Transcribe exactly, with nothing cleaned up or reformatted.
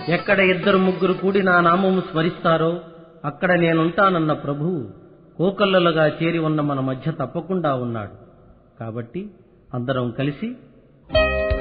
ఎక్కడ ఇద్దరు ముగ్గురు కూడి నా నామము స్మరిస్తారో అక్కడ నేనుంటానన్న ప్రభువు కోకల్లలుగా చేరి ఉన్న మన మధ్య తప్పకుండా ఉన్నాడు. కాబట్టి అందరం కలిసి